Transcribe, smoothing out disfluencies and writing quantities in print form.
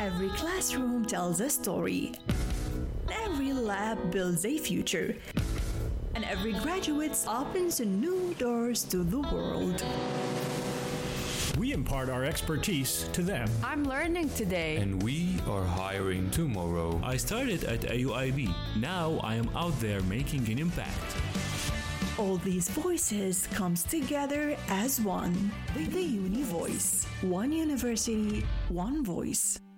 Every classroom tells a story. Every lab builds a future. And every graduate opens new doors to the world. We impart our expertise to them. I'm learning today. And we are hiring tomorrow. I started at AUIB. Now I am out there making an impact. All these voices comes together as one. The Uni Voice. One university, one voice.